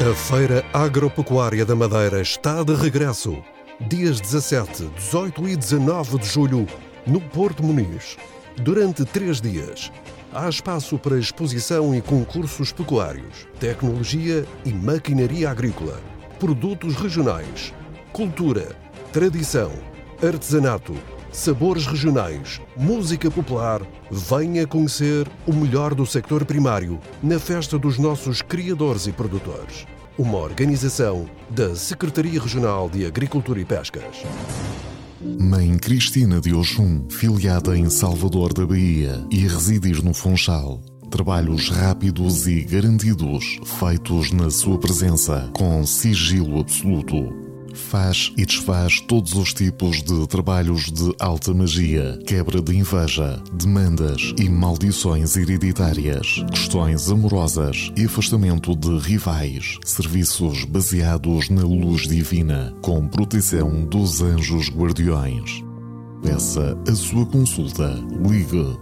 A Feira Agropecuária da Madeira está de regresso. Dias 17, 18 e 19 de julho, no Porto Muniz. Durante 3 dias, há espaço para exposição e concursos pecuários, tecnologia e maquinaria agrícola, produtos regionais, cultura, tradição, artesanato, sabores regionais, música popular. Venha conhecer o melhor do sector primário na Festa dos Nossos Criadores e Produtores. Uma organização da Secretaria Regional de Agricultura e Pescas. Mãe Cristina de Oxum, filiada em Salvador da Bahia e residir no Funchal. Trabalhos rápidos e garantidos, feitos na sua presença, com sigilo absoluto. Faz e desfaz todos os tipos de trabalhos de alta magia, quebra de inveja, demandas e maldições hereditárias, questões amorosas e afastamento de rivais, serviços baseados na luz divina, com proteção dos anjos guardiões. Peça a sua consulta. Ligue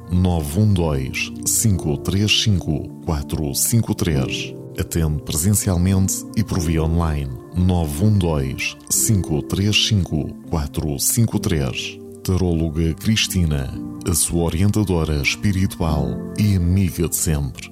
912-535-453. Atende presencialmente e por via online. 912-535-453. Taróloga Cristina, a sua orientadora espiritual e amiga de sempre.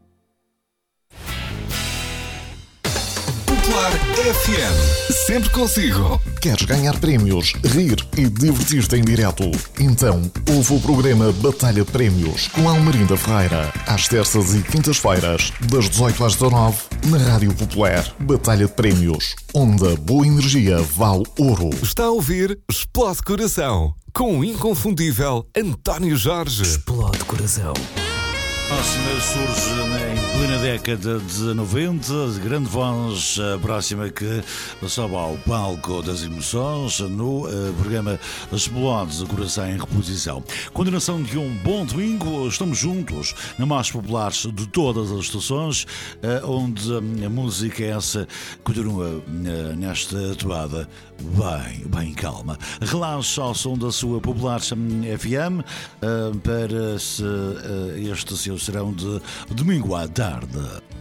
Popular FM. Sempre consigo. Queres ganhar prémios, rir e divertir-te em direto? Então, ouve o programa Batalha de Prémios com Almerinda Ferreira, às terças e quintas-feiras, das 18 às 19, na Rádio Popular. Batalha de Prémios, onde a boa energia vale ouro. Está a ouvir Explode Coração, com o inconfundível António Jorge. Explode Coração. A próxima surge em plena década de 90, de grande voz, a próxima que sobe ao palco das emoções no programa Explode Coração em Reposição. Continuação de um bom domingo, estamos juntos na mais popular de todas as estações, onde a música essa continua nesta toada bem calma. Relaxa ao som da sua popular FM para este seu serão de domingo à tarde.